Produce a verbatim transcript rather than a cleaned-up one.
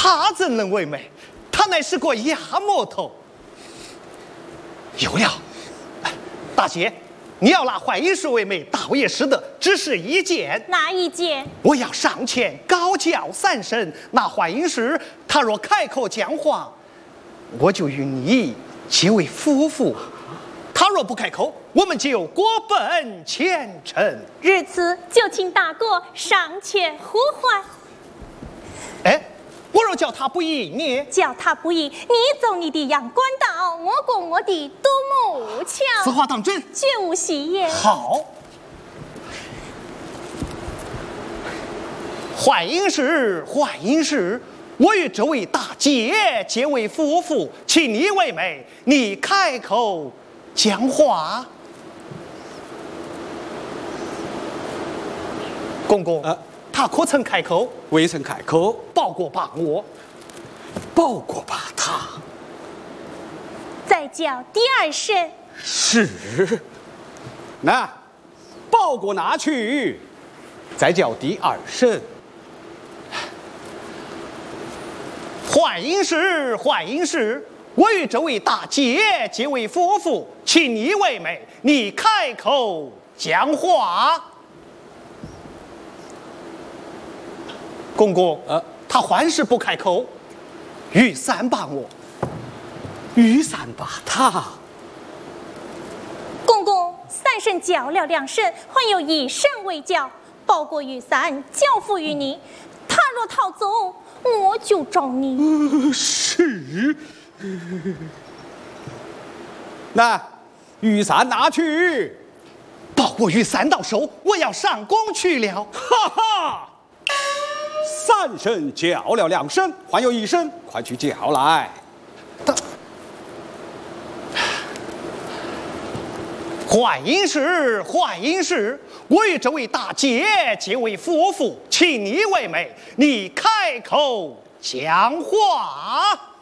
他怎能为媒？他乃是个亚魔头。有了，大姐，你要拿浣衣石为媒，倒也是的，只是一件。 哪一件？ 我要上前高叫三声，那浣衣石他若开口讲话，我就与你结为夫妇；他若不开口，我们就过奔前程。 日此就请大哥上前呼唤。 哎，我若叫他不依，你叫他不依，你走你的阳关道，我过我的独木桥。 此话当真？ 绝无戏言。 好。浣衣石，浣衣石，我与这位大姐结为夫妇，请你为媒，你开口讲话。公公， 呃， 他可曾开口？ 未曾开口， 报过把我， 报过把他。 再叫第二声。 是。那报过拿去，再叫第二声。 浣衣石，浣衣石，我与这位大姐结为夫妇，请你为媒，你开口讲话。公公， 呃， 他还是不开口，雨伞帮我， 雨伞把他。 公公，三声叫了两声，还有一声未叫，报过雨伞，交付于你。他若逃走，我就找你。 呃、是。那雨伞拿去， 报过雨伞到手，我要上工去了。 哈哈。三声叫了两声，还有一声，快去叫来。 浣衣石，浣衣石，我与这位大姐结为夫妇，请你为媒，你开口讲话。